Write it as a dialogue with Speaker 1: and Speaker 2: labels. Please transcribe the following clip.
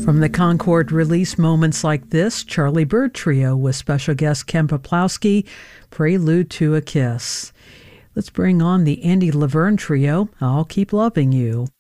Speaker 1: From the Concord release Moments Like This, Charlie Byrd Trio with special guest Ken Poplowski, Prelude to a Kiss. Let's bring on the Andy Laverne Trio, I'll Keep Loving You.